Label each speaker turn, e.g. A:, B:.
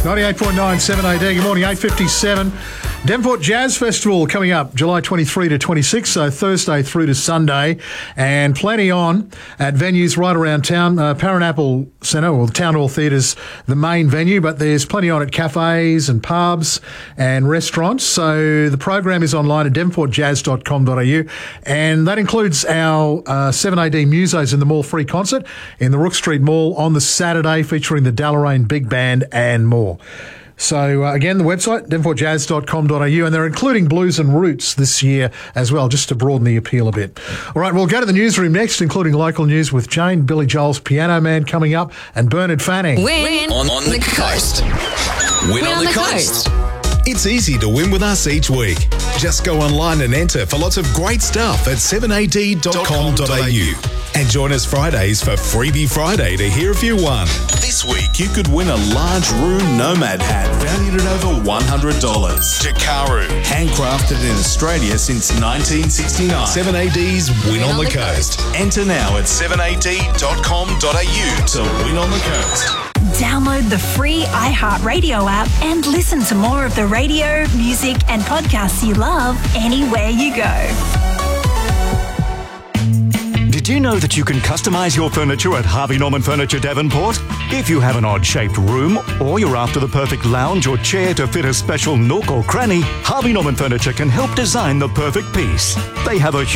A: 98.9 7AD. Good morning, 8:57. Devonport Jazz Festival coming up July 23 to 26, so Thursday through to Sunday, and plenty on at venues right around town. Parranapple Centre, or the Town Hall Theatre's the main venue, but there's plenty on at cafes and pubs and restaurants. So the program is online at devonportjazz.com.au, and that includes our 7AD Musos in the Mall free concert in the Rook Street Mall on the Saturday, featuring the Deloraine Big Band and more. So, again, the website, devonportjazz.com.au, and they're including blues and roots this year as well, just to broaden the appeal a bit. All right, we'll go to the newsroom next, including local news with Jane, Billy Joel's Piano Man coming up, and Bernard Fanning.
B: Win on the coast.
C: Win on the coast. It's easy to win with us each week. Just go online and enter for lots of great stuff at 7ad.com.au. And join us Fridays for Freebie Friday to hear if you won. This week, you could win a large room Nomad hat valued at over $100. Jakaru, handcrafted in Australia since 1969. 7AD's Win on the Coast. Enter now at 7ad.com.au to win on the coast.
D: Download the free iHeartRadio app and listen to more of the radio, music and podcasts you love anywhere you go.
E: Did you know that you can customise your furniture at Harvey Norman Furniture Devonport? If you have an odd-shaped room, or you're after the perfect lounge or chair to fit a special nook or cranny, Harvey Norman Furniture can help design the perfect piece. They have a